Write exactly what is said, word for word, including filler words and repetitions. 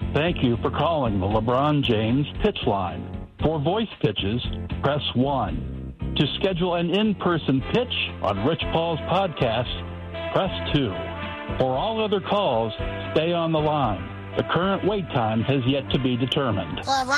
Thank you for calling the LeBron James Pitch Line. For voice pitches, press one. To schedule an in-person pitch on Rich Paul's podcast, press two. For all other calls, stay on the line. The current wait time has yet to be determined. LeBron